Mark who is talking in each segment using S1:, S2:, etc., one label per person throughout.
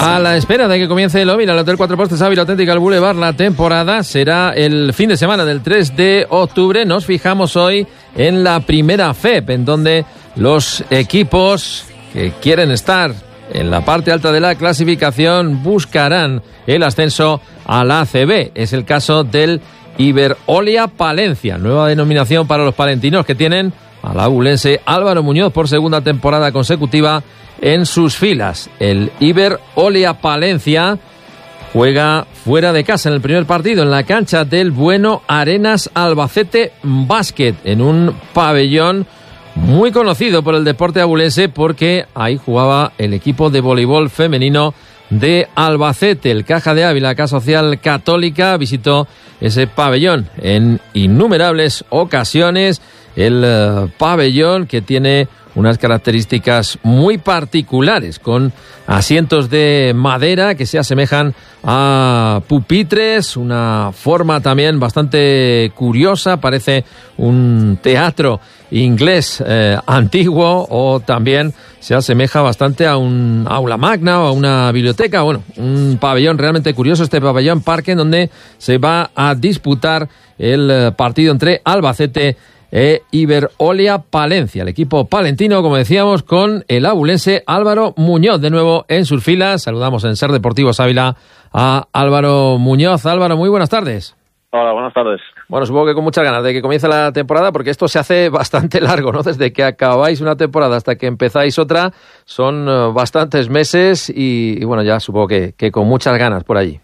S1: A la espera de que comience el Ovil, al Hotel Cuatro Postes Ávila Auténtica Boulevard, la temporada será el fin de semana del 3 de octubre. Nos fijamos hoy en la primera FEP, en donde los equipos que quieren estar en la parte alta de la clasificación buscarán el ascenso a la ACB. Es el caso del Iberolia Palencia, nueva denominación para los palentinos, que tienen al abulense Álvaro Muñoz por segunda temporada consecutiva en sus filas. El Iberolia Palencia juega fuera de casa en el primer partido en la cancha del Bueno Arenas Albacete Basket, en un pabellón muy conocido por el deporte abulense, porque ahí jugaba el equipo de voleibol femenino de Albacete. El Caja de Ávila, Casa Social Católica, visitó ese pabellón en innumerables ocasiones. El pabellón, que tiene unas características muy particulares, con asientos de madera que se asemejan a pupitres, una forma también bastante curiosa, parece un teatro inglés antiguo, o también se asemeja bastante a un aula magna o a una biblioteca. Bueno, un pabellón realmente curioso, este pabellón parque, en donde se va a disputar el partido entre Albacete e Iberolia Palencia. El equipo palentino, como decíamos, con el abulense Álvaro Muñoz de nuevo en sus filas. Saludamos en Ser Deportivos Ávila a Álvaro Muñoz. Álvaro, muy buenas tardes.
S2: Hola, buenas tardes.
S1: Bueno, supongo que con muchas ganas de que comience la temporada, porque esto se hace bastante largo, ¿no? Desde que acabáis una temporada hasta que empezáis otra, son bastantes meses y bueno, ya supongo que con muchas ganas por allí.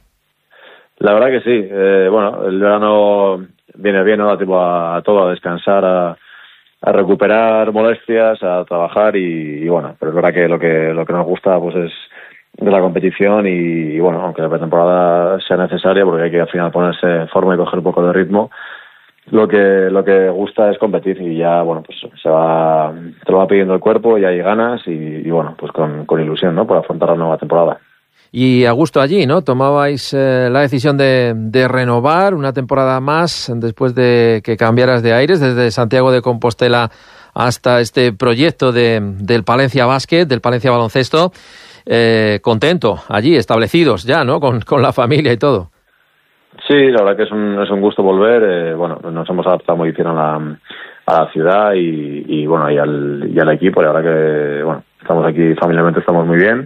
S1: La verdad que sí.
S2: Bueno, el verano viene bien, ¿no? Da tiempo a todo, a descansar, a recuperar molestias, a trabajar y bueno, pero es verdad que lo que nos gusta pues es de la competición y bueno, aunque la pretemporada sea necesaria porque hay que al final ponerse en forma y coger un poco de ritmo, lo que gusta es competir y ya, bueno, pues te lo va pidiendo el cuerpo y hay ganas y bueno, pues con ilusión, ¿no? Por afrontar la nueva temporada.
S1: Y a gusto allí, ¿no? Tomabais la decisión de renovar una temporada más después de que cambiaras de aires, desde Santiago de Compostela hasta este proyecto del Palencia Basket, del Palencia Baloncesto. Contento allí, establecidos ya, ¿no? Con la familia y todo.
S2: Sí, la verdad que es un gusto volver. Bueno, nos hemos adaptado muy bien a la ciudad y bueno, y al equipo. La verdad que, bueno, estamos aquí familiarmente, estamos muy bien.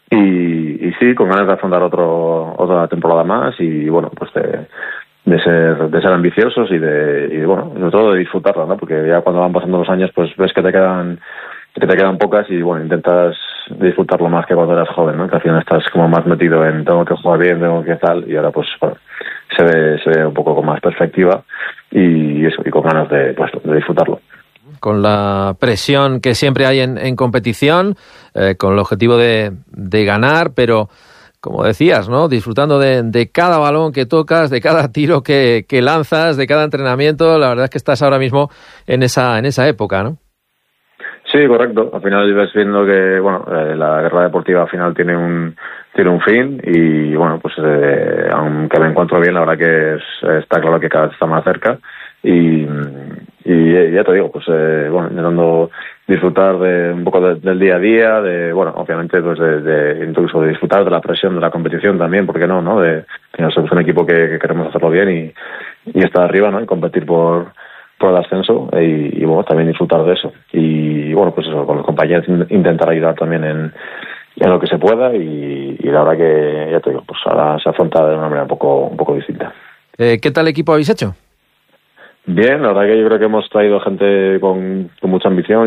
S2: Y sí, con ganas de afrontar otra temporada más y bueno, pues de ser ambiciosos y bueno, sobre todo de disfrutarla, ¿no? Porque ya cuando van pasando los años, pues ves que te quedan pocas y bueno, intentas disfrutarlo más que cuando eras joven, ¿no? Que al final estás como más metido en tengo que jugar bien, tengo que tal, y ahora pues bueno, se ve un poco con más perspectiva y eso, y con ganas de disfrutarlo.
S1: Con la presión que siempre hay en competición, con el objetivo de ganar, pero como decías, ¿no? Disfrutando de cada balón que tocas, de cada tiro que lanzas, de cada entrenamiento. La verdad es que estás ahora mismo en esa época, ¿no?
S2: Sí, correcto. Al final ves viendo que, bueno, la guerra deportiva al final tiene un fin y bueno, pues aunque me encuentro bien, la verdad que está claro que cada vez está más cerca y ya te digo, pues bueno, intentando disfrutar de un poco del día a día, bueno, obviamente pues incluso de disfrutar de la presión de la competición también, ¿por qué no? De que somos un equipo que queremos hacerlo bien y estar arriba, ¿no? Y competir por el ascenso y bueno, también disfrutar de eso y bueno, pues eso, con los compañeros intentar ayudar también en lo que se pueda y la verdad que ya te digo, pues ahora se afronta de una manera un poco distinta.
S1: ¿Qué tal equipo habéis hecho?
S2: Bien, la verdad que yo creo que hemos traído gente con mucha ambición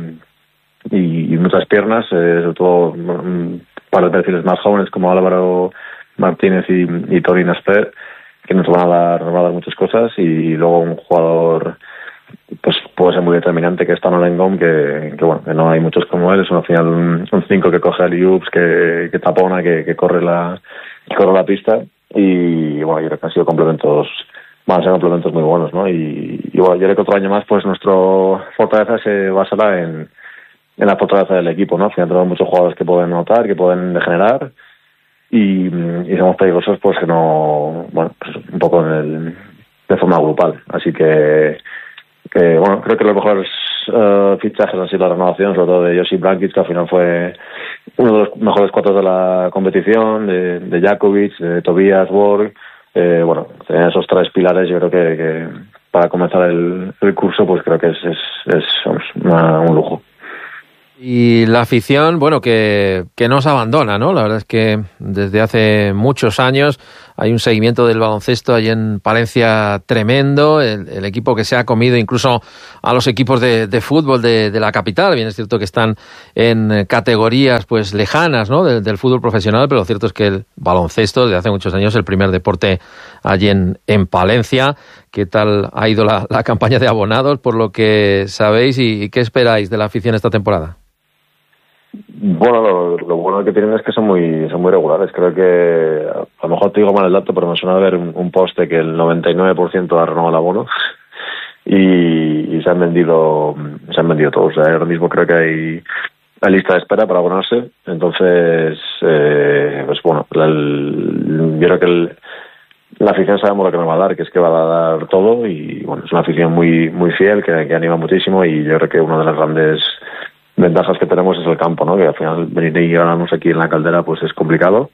S2: y muchas piernas, sobre todo un par de perfiles más jóvenes como Álvaro Martínez y Toni Nasper, que nos van a dar muchas cosas, y luego un jugador pues puede ser muy determinante, que es Tano Lengom, que bueno, que no hay muchos como él, es al final un 5 que coge alley-oops, que tapona, que corre la pista, y bueno, yo creo que han sido van a ser complementos muy buenos, ¿no? Y bueno, yo creo que otro año más pues nuestro fortaleza se basará en la fortaleza del equipo, ¿no? Al final tenemos muchos jugadores que pueden anotar, que pueden degenerar, y somos peligrosos pues que no, bueno, pues un poco de forma grupal, así que bueno, creo que lo mejor fichajes han sido la renovación, sobre todo de Josip Brankic, que al final fue uno de los mejores 4 de la competición, de Jakovic, de Tobias Borg. Bueno, tener esos 3 pilares, yo creo que para comenzar el curso, pues creo que es un lujo.
S1: Y la afición, bueno, que no se abandona, ¿no? La verdad es que desde hace muchos años hay un seguimiento del baloncesto allí en Palencia tremendo, el equipo que se ha comido incluso a los equipos de fútbol de la capital. Bien es cierto que están en categorías pues lejanas, ¿no? del fútbol profesional, pero lo cierto es que el baloncesto desde hace muchos años es el primer deporte allí en Palencia. ¿Qué tal ha ido la campaña de abonados, por lo que sabéis, y qué esperáis de la afición esta temporada?
S2: Bueno, lo bueno que tienen es que son muy regulares. Creo que, a lo mejor te digo mal el dato, pero me suena ver un post de que el 99% ha renovado el abono y se han vendido todos. O sea, ahora mismo creo que hay lista de espera para abonarse. Entonces, pues bueno, yo creo que la afición sabemos lo que nos va a dar, que es que va a dar todo, y bueno, es una afición muy fiel, que anima muchísimo, y yo creo que una de las grandes ventajas que tenemos es el campo, ¿no? Que al final venir y ganarnos aquí en la Caldera pues es complicado,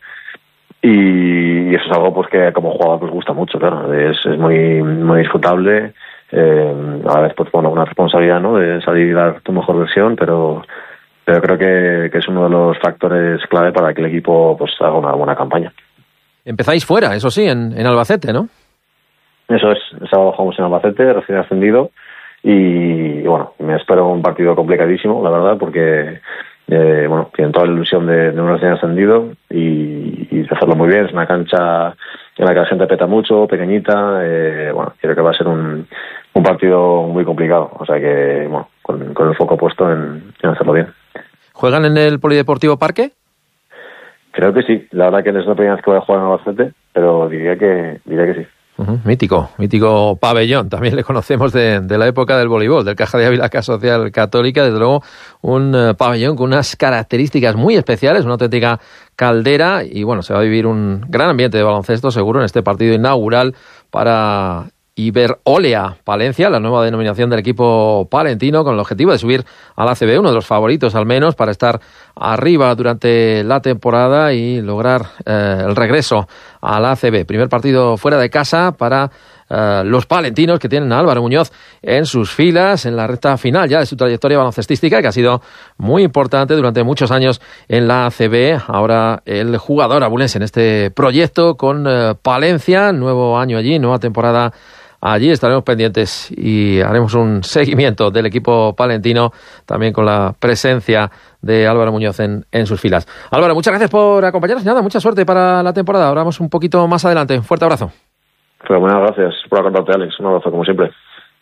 S2: y eso es algo pues que como jugador pues gusta mucho, claro. Es muy disfrutable, a la vez pues bueno, una responsabilidad, ¿no? De salir y dar tu mejor versión, pero creo que es uno de los factores clave para que el equipo pues haga una buena campaña.
S1: Empezáis fuera, eso sí, en Albacete, ¿no?
S2: Eso es, sábado jugamos en Albacete, recién ascendido. Y bueno, me espero un partido complicadísimo, la verdad, porque bueno, tienen toda la ilusión de un recién ascendido y de hacerlo muy bien. Es una cancha en la que la gente peta mucho, pequeñita. Bueno, creo que va a ser un partido muy complicado, o sea que bueno, con el foco puesto en hacerlo bien.
S1: ¿Juegan en el Polideportivo Parque?
S2: Creo que sí, la verdad que no es la primera vez que voy a jugar en Albacete, pero diría que sí.
S1: Mítico pabellón, también le conocemos de la época del voleibol, del Caja de Ávila Social Católica, desde luego un pabellón con unas características muy especiales, una auténtica caldera, y bueno, se va a vivir un gran ambiente de baloncesto seguro en este partido inaugural para Iberolea Palencia, la nueva denominación del equipo palentino, con el objetivo de subir a la ACB, uno de los favoritos al menos para estar arriba durante la temporada y lograr el regreso a la ACB. Primer partido fuera de casa para los palentinos, que tienen a Álvaro Muñoz en sus filas en la recta final ya de su trayectoria baloncestística, que ha sido muy importante durante muchos años en la ACB. Ahora el jugador abulense en este proyecto con Palencia, nuevo año allí, nueva temporada allí. Estaremos pendientes y haremos un seguimiento del equipo palentino, también con la presencia de Álvaro Muñoz en sus filas. Álvaro, muchas gracias por acompañarnos y nada, mucha suerte para la temporada. Hablamos un poquito más adelante. Un fuerte abrazo.
S2: Pues buenas gracias por acontarte, Alex. Un abrazo, como siempre.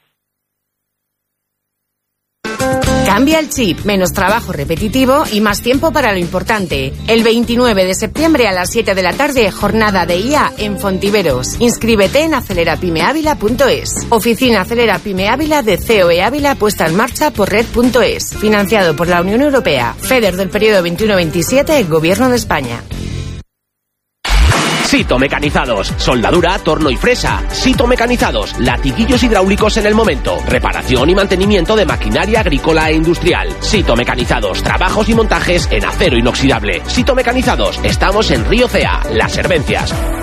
S3: Cambia el chip, menos trabajo repetitivo y más tiempo para lo importante. El 29 de septiembre a las 7 de la tarde, jornada de IA en Fontiveros. Inscríbete en acelerapymeavila.es. Oficina Acelera Pyme Ávila de COE Ávila, puesta en marcha por Red.es. Financiado por la Unión Europea. FEDER del periodo 21-27, Gobierno de España.
S4: Sito Mecanizados, soldadura, torno y fresa. Sito Mecanizados, latiguillos hidráulicos en el momento. Reparación y mantenimiento de maquinaria agrícola e industrial. Sito Mecanizados, trabajos y montajes en acero inoxidable. Sito Mecanizados, estamos en Río Cea, Las Hervencias.